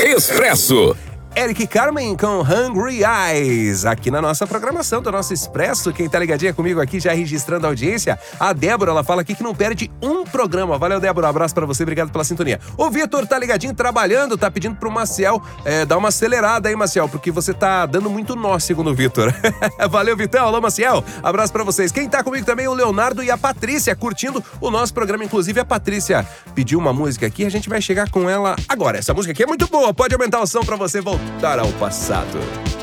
Expresso. Eric Carmen com Hungry Eyes, aqui na nossa programação do nosso Expresso. Quem tá ligadinha comigo aqui, já registrando a audiência, a Débora, ela fala aqui que não perde um programa. Valeu, Débora, um abraço pra você, obrigado pela sintonia. O Vitor tá ligadinho, trabalhando, tá pedindo pro Maciel dar uma acelerada aí, Maciel, porque você tá dando muito nó, segundo o Vitor. Valeu, Vitão, alô, Maciel, abraço pra vocês. Quem tá comigo também, o Leonardo e a Patrícia, curtindo o nosso programa. Inclusive, a Patrícia pediu uma música aqui, a gente vai chegar com ela agora. Essa música aqui é muito boa, pode aumentar o som pra você voltar ao passado.